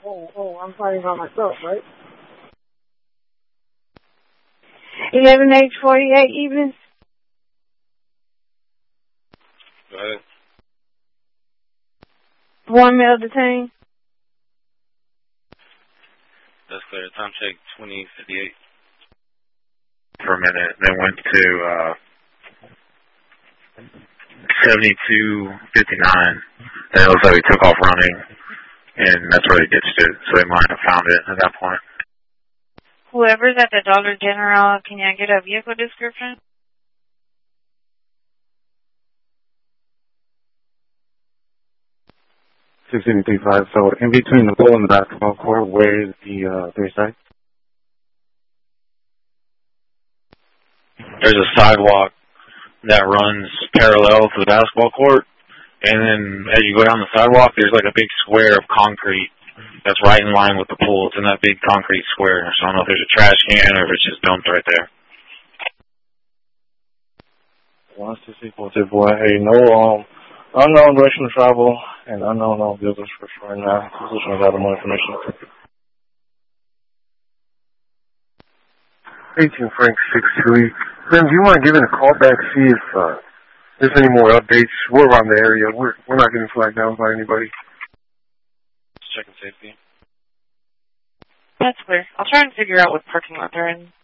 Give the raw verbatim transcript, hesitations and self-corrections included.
oh, oh, I'm fighting by myself, right? eleven H forty-eight even. Go ahead. One male detained. That's clear. Time check twenty fifty-eight. For a minute, then went to uh, seventy-two fifty-nine. Then it looks like we took off running, and that's where they ditched it. So they might have found it at that point. Whoever's at the Dollar General, can I get a vehicle description? sixteen thirty-five. So in between the goal and the basketball court, where is the uh, their site? There's a sidewalk that runs parallel to the basketball court, and then as you go down the sidewalk, there's like a big square of concrete that's right in line with the pool. It's in that big concrete square. So I don't know if there's a trash can or if it's just dumped right there. one six equal to boy. Hey, no um, unknown direction of travel and unknown um, business for sure now. Position got more information. eighteen Frank six two eight. Glenn, do you mind giving a call back, see if uh, there's any more updates? We're around the area. We're we're not getting flagged down by anybody. Checking safety. That's clear. I'll try and figure out what parking lot they're in.